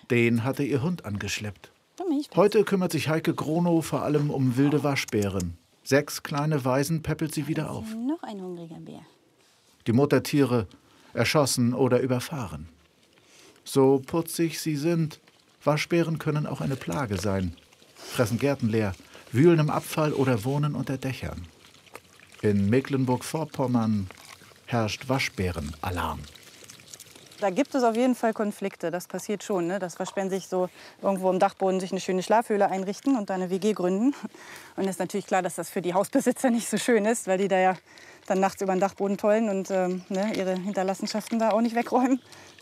Den hatte ihr Hund angeschleppt. Heute kümmert sich Heike Gronow vor allem um wilde Waschbären. 6 kleine Waisen päppelt sie wieder auf. Noch ein hungriger Bär. Die Muttertiere erschossen oder überfahren. So putzig sie sind, Waschbären können auch eine Plage sein. Fressen Gärten leer, wühlen im Abfall oder wohnen unter Dächern. In Mecklenburg-Vorpommern herrscht Waschbärenalarm. Da gibt es auf jeden Fall Konflikte, das passiert schon, ne? Dass Waschbären sich so irgendwo im Dachboden sich eine schöne Schlafhöhle einrichten und da eine WG gründen. Und es ist natürlich klar, dass das für die Hausbesitzer nicht so schön ist, weil die da ja dann nachts über den Dachboden tollen und ne, ihre Hinterlassenschaften da auch nicht wegräumen.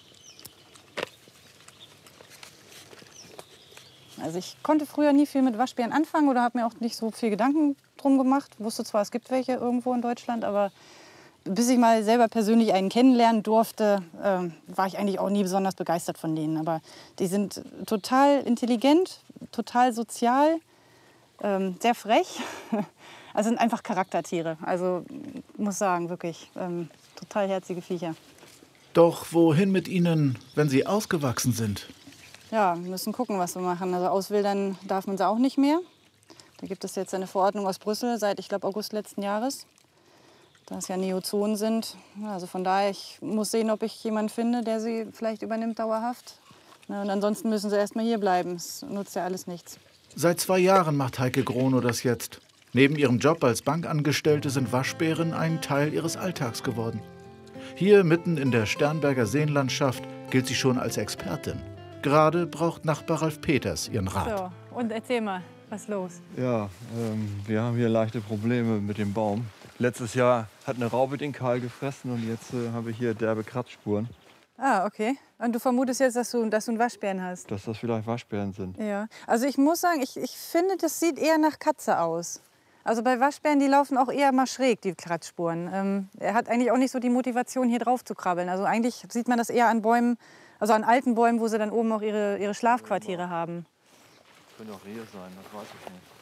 Also ich konnte früher nie viel mit Waschbären anfangen oder habe mir auch nicht so viel Gedanken drum gemacht. Ich wusste zwar, es gibt welche irgendwo in Deutschland, aber bis ich mal selber persönlich einen kennenlernen durfte, war ich eigentlich auch nie besonders begeistert von denen. Aber die sind total intelligent, total sozial, sehr frech. Also sind einfach Charaktertiere. Also muss sagen, wirklich total herzige Viecher. Doch wohin mit ihnen, wenn sie ausgewachsen sind? Ja, wir müssen gucken, was wir machen. Also auswildern darf man sie auch nicht mehr. Da gibt es jetzt eine Verordnung aus Brüssel seit, ich glaube, August letzten Jahres. Da es ja Neozonen sind. Also von daher, ich muss sehen, ob ich jemanden finde, der sie vielleicht übernimmt dauerhaft. Und ansonsten müssen sie erst mal hier bleiben. Es nutzt ja alles nichts. Seit 2 Jahren macht Heike Gronow das jetzt. Neben ihrem Job als Bankangestellte sind Waschbären ein Teil ihres Alltags geworden. Hier mitten in der Sternberger Seenlandschaft gilt sie schon als Expertin. Gerade braucht Nachbar Ralf Peters ihren Rat. So, und erzähl mal, was ist los? Ja, wir haben hier leichte Probleme mit dem Baum. Letztes Jahr hat eine Raupe den Kahl gefressen und jetzt habe ich hier derbe Kratzspuren. Ah, okay. Und du vermutest jetzt, dass du einen Waschbären hast? Dass das vielleicht Waschbären sind. Ja. Also ich muss sagen, ich finde, das sieht eher nach Katze aus. Also bei Waschbären, die laufen auch eher mal schräg, die Kratzspuren. Er hat eigentlich auch nicht so die Motivation, hier drauf zu krabbeln. Also eigentlich sieht man das eher an Bäumen, also an alten Bäumen, wo sie dann oben auch ihre Schlafquartiere haben. Das können auch Rehe sein, das weiß ich nicht.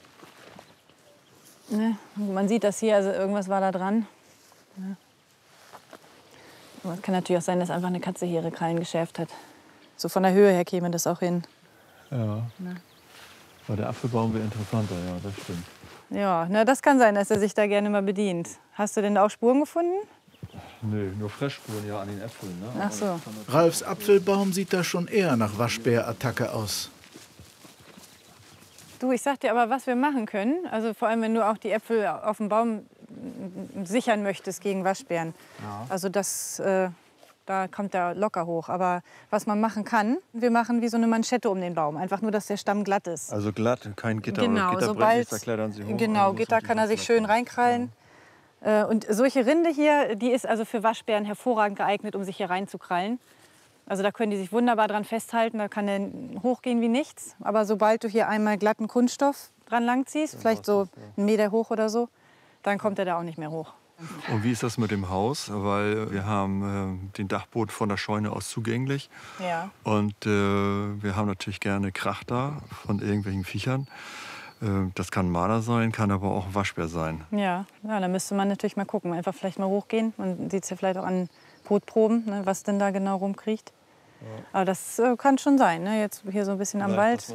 Ne? Man sieht das hier, also irgendwas war da dran. Ja. Aber es kann natürlich auch sein, dass einfach eine Katze hier ihre Krallen geschärft hat. So von der Höhe her käme das auch hin. Ja. Ne? Aber der Apfelbaum wäre interessanter, ja, das stimmt. Ja, na, das kann sein, dass er sich da gerne mal bedient. Hast du denn da auch Spuren gefunden? Nö, nur Fressspuren ja an den Äpfeln. Ne? Ach so. Ralfs Apfelbaum sieht da schon eher nach Waschbärattacke aus. Du, ich sag dir aber, was wir machen können. Also vor allem, wenn du auch die Äpfel auf dem Baum sichern möchtest gegen Waschbären. Ja. Also das, da kommt er locker hoch. Aber was man machen kann, wir machen wie so eine Manschette um den Baum. Einfach nur, dass der Stamm glatt ist. Also glatt, kein Gitter. Genau, oder Gitter sobald, da klettern sie hoch. genau, Gitter kann er sich schön reinkrallen. Ja. Und solche Rinde hier, die ist also für Waschbären hervorragend geeignet, um sich hier reinzukrallen. Also da können die sich wunderbar dran festhalten, da kann der hochgehen wie nichts. Aber sobald du hier einmal glatten Kunststoff dran langziehst, vielleicht so 1 Meter hoch oder so, dann kommt er da auch nicht mehr hoch. Und wie ist das mit dem Haus? Weil wir haben den Dachboden von der Scheune aus zugänglich. Ja. Und wir haben natürlich gerne Krach da von irgendwelchen Viechern. Das kann ein Marder sein, kann aber auch ein Waschbär sein. Ja, da müsste man natürlich mal gucken. Einfach vielleicht mal hochgehen. Man sieht es ja vielleicht auch an Kotproben, ne, was denn da genau rumkriecht. Ja. Aber das kann schon sein, ne? Jetzt hier so ein bisschen am Wald.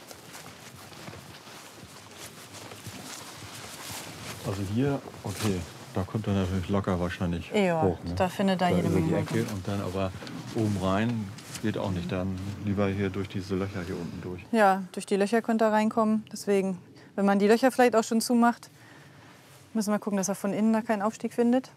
Also hier, okay, da kommt er natürlich locker wahrscheinlich hoch. Ne? Da findet er jede Menge. Und dann aber oben rein geht auch nicht. Dann lieber hier durch diese Löcher hier unten durch. Ja, durch die Löcher könnte er reinkommen. Deswegen, wenn man die Löcher vielleicht auch schon zumacht, müssen wir gucken, dass er von innen da keinen Aufstieg findet.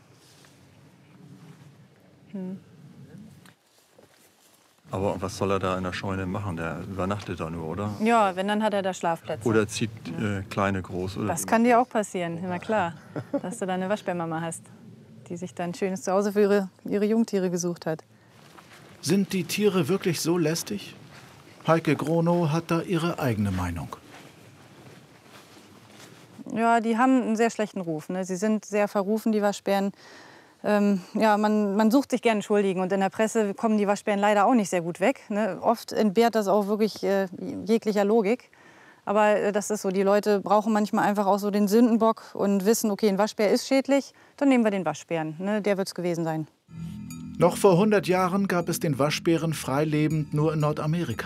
Aber was soll er da in der Scheune machen? Der übernachtet da nur, oder? Ja, wenn, dann hat er da Schlafplätze. Oder zieht kleine groß. Oder das kann dir auch passieren, immer klar. Dass du da eine Waschbärmama hast, die sich dann ein schönes Zuhause für ihre Jungtiere gesucht hat. Sind die Tiere wirklich so lästig? Heike Gronow hat da ihre eigene Meinung. Ja, die haben einen sehr schlechten Ruf. Ne? Sie sind sehr verrufen, die Waschbären. Ja, man sucht sich gerne Schuldigen und in der Presse kommen die Waschbären leider auch nicht sehr gut weg. Ne? Oft entbehrt das auch wirklich jeglicher Logik. Aber das ist so, die Leute brauchen manchmal einfach auch so den Sündenbock und wissen, okay, ein Waschbär ist schädlich, dann nehmen wir den Waschbären. Ne? Der wird es gewesen sein. Noch vor 100 Jahren gab es den Waschbären freilebend nur in Nordamerika.